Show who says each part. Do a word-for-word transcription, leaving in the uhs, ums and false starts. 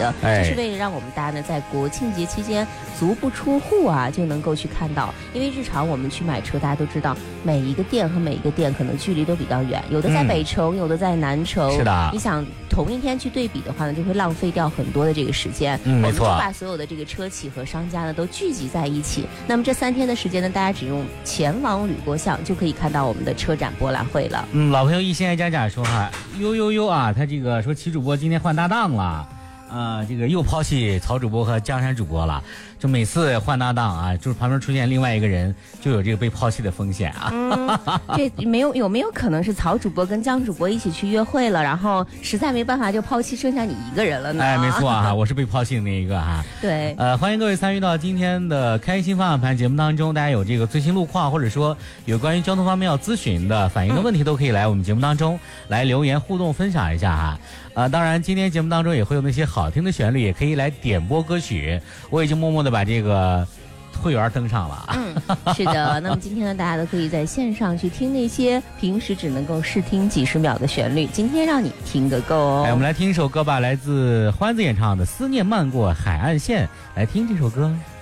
Speaker 1: 的，
Speaker 2: 哎、
Speaker 1: 就是为了让我们大家呢在国庆节期间足不出户啊就能够去看到。因为日常我们去买车，大家都知道每一个店和每一个店可能距离都比较远，有的在北城、嗯、有的在南城，
Speaker 2: 是的，
Speaker 1: 你想同一天去对比的话呢，就会浪费掉很多的这个时间。
Speaker 2: 嗯，没错，
Speaker 1: 我们就把所有的这个车企和商家呢都聚集在一起，那么这三天的时间呢，大家只用前往吕国巷就可以看到我们的车展博览会了。
Speaker 2: 嗯，老朋友一心爱佳佳说哈，呦呦呦啊，他这个说齐主播今天换搭档了。呃，这个又抛弃曹主播和江山主播了，就每次换搭档啊，就是旁边出现另外一个人，就有这个被抛弃的风险啊。
Speaker 1: 嗯，这没有有没有可能是曹主播跟江主播一起去约会了，然后实在没办法就抛弃剩下你一个人了呢？
Speaker 2: 哎，没错啊，我是被抛弃的那一个哈。
Speaker 1: 对，
Speaker 2: 呃，欢迎各位参与到今天的开心方向盘节目当中，大家有这个最新路况，或者说有关于交通方面要咨询的、反映的问题，都可以来我们节目当中来留言互动分享一下哈。呃，当然今天节目当中也会有那些好听的旋律，也可以来点播歌曲。我已经默默的把这个会员登上了。
Speaker 1: 嗯，是的。那么今天呢，大家都可以在线上去听那些平时只能够试听几十秒的旋律，今天让你听个够哦。
Speaker 2: 哎，我们来听一首歌吧，来自欢子演唱的《思念漫过海岸线》，来听这首歌。